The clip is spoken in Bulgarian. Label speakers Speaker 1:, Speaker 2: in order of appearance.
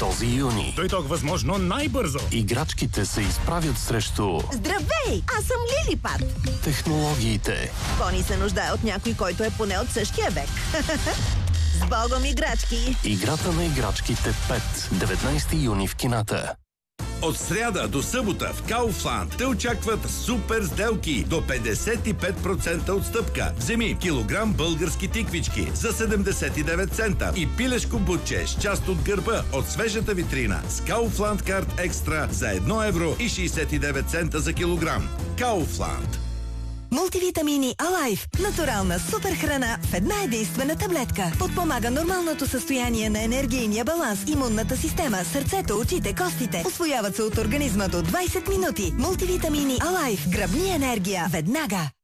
Speaker 1: този юни.
Speaker 2: Дойдох възможно най-бързо.
Speaker 1: Играчките се изправят срещу...
Speaker 3: Здравей! Аз съм Лилипат.
Speaker 1: Технологиите.
Speaker 3: Бони се нуждае от някой, който е поне от същия век. С Богом играчки!
Speaker 1: Играта на играчките 5. 19 юни в кината.
Speaker 4: От сряда до събота в Kaufland те очакват супер сделки до 55% отстъпка. Вземи килограм български тиквички за 79 цента и пилешко бутче с част от гърба от свежата витрина с Kaufland карт екстра за 1 евро и 69 цента за килограм. Kaufland.
Speaker 5: Мултивитамини Алайф. Натурална супер храна в една единствена таблетка. Подпомага нормалното състояние на енергийния баланс, имунната система, сърцето, очите, костите. Усвояват се от организма до 20 минути. Мултивитамини Алайф. Гръбни енергия веднага.